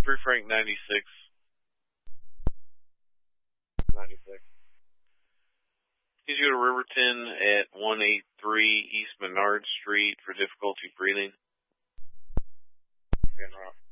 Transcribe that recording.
Free Frank 96. 96. Please go to Riverton at 183 East Menard Street for difficulty breathing. Getting route.